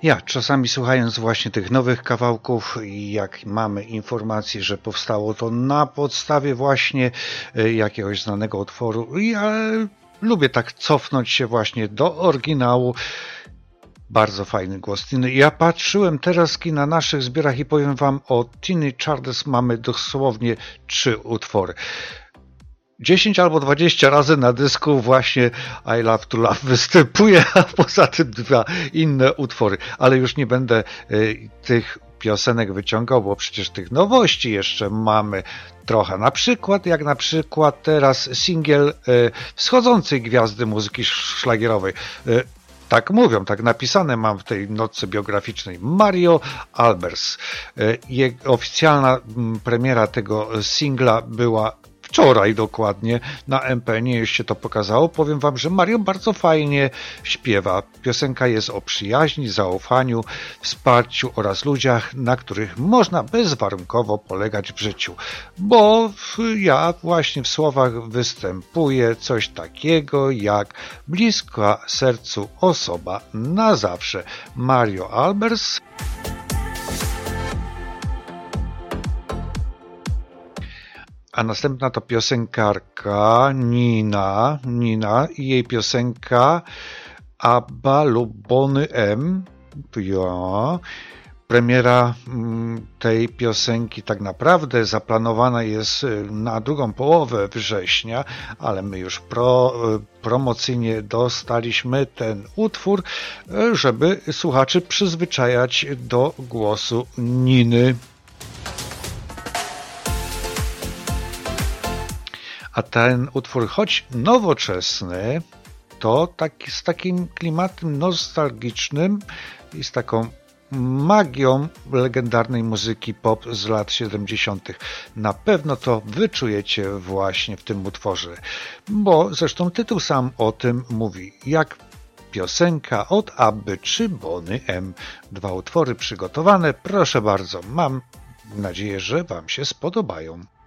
Ja czasami słuchając właśnie tych nowych kawałków i jak mamy informację, że powstało to na podstawie właśnie jakiegoś znanego utworu, ja lubię tak cofnąć się właśnie do oryginału. Bardzo fajny głos Tiny. Ja patrzyłem teraz na naszych zbiorach i powiem wam, o Tiny Charles mamy dosłownie 3 utwory. 10 albo 20 razy na dysku właśnie I Love to Love występuje, a poza tym 2 inne utwory. Ale już nie będę tych piosenek wyciągał, bo przecież tych nowości jeszcze mamy trochę. Na przykład teraz singiel wschodzącej gwiazdy muzyki szlagierowej. Tak mówią, tak napisane mam w tej notce biograficznej. Mario Albers. Oficjalna premiera tego singla była wczoraj dokładnie na MPN-ie już się to pokazało. Powiem wam, że Mario bardzo fajnie śpiewa. Piosenka jest o przyjaźni, zaufaniu, wsparciu oraz ludziach, na których można bezwarunkowo polegać w życiu. Bo ja właśnie w słowach występuje coś takiego jak bliska sercu osoba na zawsze. Mario Albers. A następna to piosenkarka Nina i jej piosenka Abba lub Bonny M. Ja. Premiera tej piosenki tak naprawdę zaplanowana jest na drugą połowę września, ale my już promocyjnie dostaliśmy ten utwór, żeby słuchaczy przyzwyczajać do głosu Niny. A ten utwór, choć nowoczesny, to z takim klimatem nostalgicznym i z taką magią legendarnej muzyki pop z lat 70. Na pewno to wyczujecie właśnie w tym utworze, bo zresztą tytuł sam o tym mówi, jak piosenka od Abby czy Bonny M. 2 utwory przygotowane, proszę bardzo, mam nadzieję, że wam się spodobają.